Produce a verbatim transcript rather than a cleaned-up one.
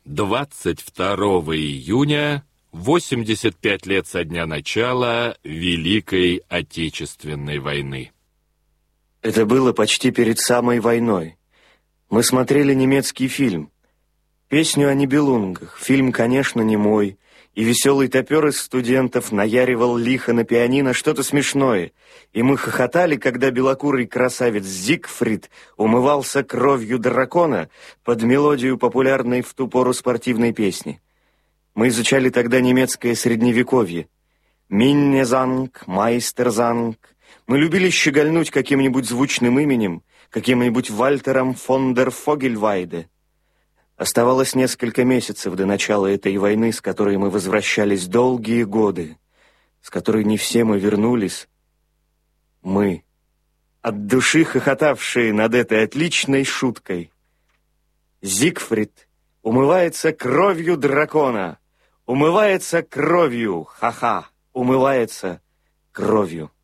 двадцать второго июня, восемьдесят пять лет со дня начала Великой Отечественной войны. Это было почти перед самой войной. Мы смотрели немецкий фильм. Песню о Нибелунгах. Фильм, конечно, не мой. И веселый топер из студентов наяривал лихо на пианино что-то смешное. И мы хохотали, когда белокурый красавец Зигфрид умывался кровью дракона под мелодию популярной в ту пору спортивной песни. Мы изучали тогда немецкое средневековье. Миннезанг, Майстерзанг. Мы любили щегольнуть каким-нибудь звучным именем, каким-нибудь Вальтером фон дер Фогельвайде. Оставалось несколько месяцев до начала этой войны, с которой мы возвращались долгие годы, с которой не все мы вернулись. Мы, от души хохотавшие над этой отличной шуткой. Зигфрид умывается кровью дракона, умывается кровью, ха-ха, умывается кровью.